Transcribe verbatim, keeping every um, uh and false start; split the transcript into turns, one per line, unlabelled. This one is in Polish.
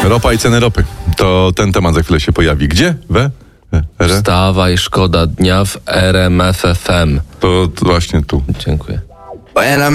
Ropa i ceny ropy. To ten temat za chwilę się pojawi. Gdzie? We? R?
Wstawaj, szkoda dnia w R M F F M.
To właśnie tu.
Dziękuję.
When I'm